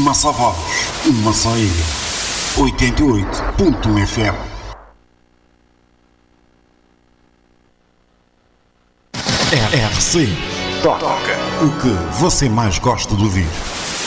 Uma só voz, uma só ilha. 88.1 FM. RC. Toca o que você mais gosta de ouvir.